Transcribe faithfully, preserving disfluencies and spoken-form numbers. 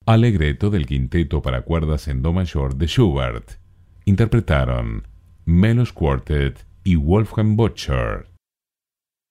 Allegretto del quinteto para cuerdas en do mayor de Schubert. Interpretaron Melos Quartet y Wolfgang Böttcher.